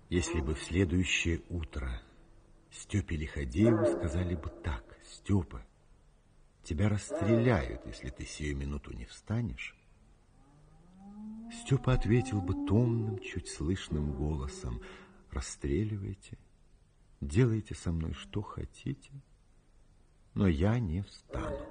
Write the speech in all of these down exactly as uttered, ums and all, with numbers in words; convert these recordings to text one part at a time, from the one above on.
Если бы в следующее утро Степе Лиходееву сказали бы так: Степа, тебя расстреляют, если ты сию минуту не встанешь, Степа ответил бы томным, чуть слышным голосом: расстреливайте, делайте со мной что хотите, но я не встану.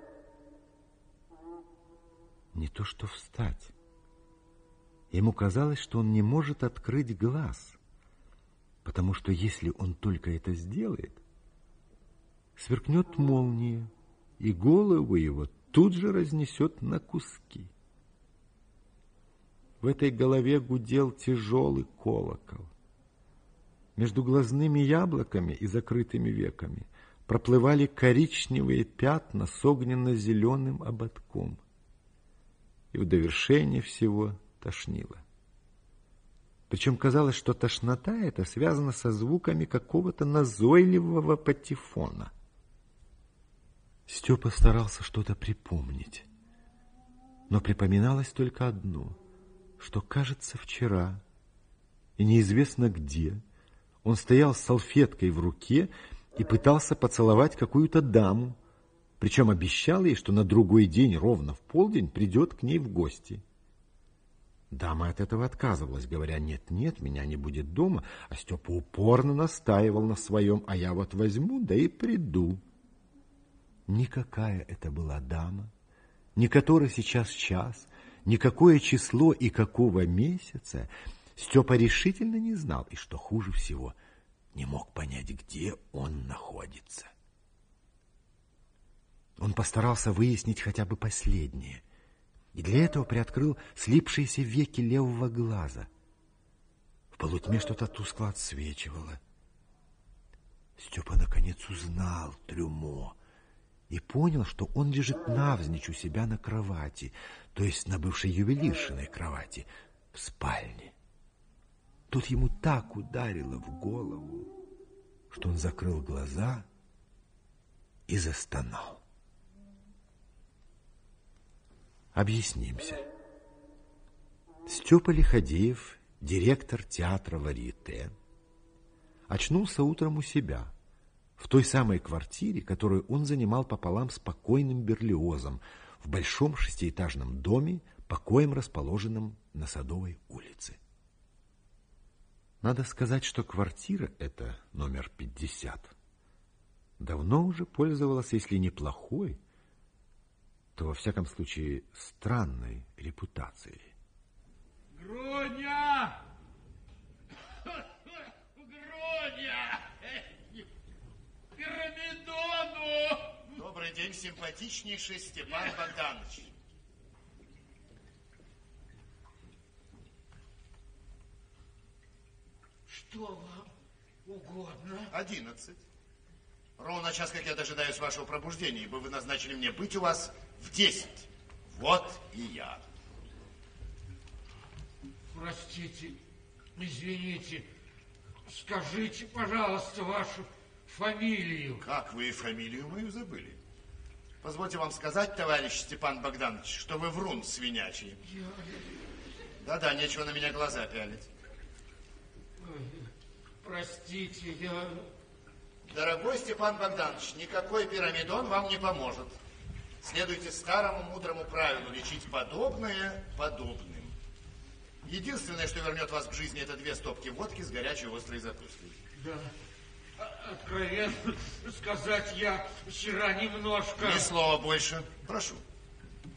Не то что встать. Ему казалось, что он не может открыть глаз, потому что если он только это сделает, сверкнет молния, и голову его тут же разнесет на куски. В этой голове гудел тяжелый колокол. Между глазными яблоками и закрытыми веками проплывали коричневые пятна с огненно-зеленым ободком. И в довершение всего тошнило. Причем казалось, что тошнота эта связана со звуками какого-то назойливого патефона. Степа старался что-то припомнить, но припоминалось только одно, что, кажется, вчера, и неизвестно где, он стоял с салфеткой в руке и пытался поцеловать какую-то даму, причем обещал ей, что на другой день ровно в полдень придет к ней в гости. Дама от этого отказывалась, говоря: нет-нет, меня не будет дома, а Степа упорно настаивал на своем: а я вот возьму, да и приду. Никакая это была дама, ни который сейчас час, никакое число и какого месяца Степа решительно не знал, и, что хуже всего, не мог понять, где он находится. Он постарался выяснить хотя бы последнее, и для этого приоткрыл слипшиеся веки левого глаза. В полутьме что-то тускло отсвечивало. Степа наконец узнал трюмо и понял, что он лежит навзничь у себя на кровати, то есть на бывшей ювелиршиной кровати, в спальне. Тут ему так ударило в голову, что он закрыл глаза и застонал. Объяснимся. Степа Лиходеев, директор театра «Варьете», очнулся утром у себя, в той самой квартире, которую он занимал пополам с покойным Берлиозом, в большом шестиэтажном доме, покоем расположенном на Садовой улице. Надо сказать, что квартира эта, номер пятьдесят, давно уже пользовалась, если не плохой, то, во всяком случае, странной репутацией. Груня! Груня! Пирамидону! Добрый день, симпатичнейший Степан Богданович. Что вам угодно? Одиннадцать. Ровно час, как я дожидаюсь вашего пробуждения, ибо вы назначили мне быть у вас в десять. Вот и я. Простите, извините, скажите, пожалуйста, вашу фамилию. Как вы фамилию мою забыли? Позвольте вам сказать, товарищ Степан Богданович, что вы врун свинячий. Я... Да-да, нечего на меня глаза пялить. Ой, простите, я... Дорогой Степан Богданович, никакой пирамидон вам не поможет. Следуйте старому мудрому правилу: лечить подобное подобным. Единственное, что вернет вас к жизни, это две стопки водки с горячей острой закуской. Да, откровенно сказать, я вчера немножко... Ни слова больше. Прошу.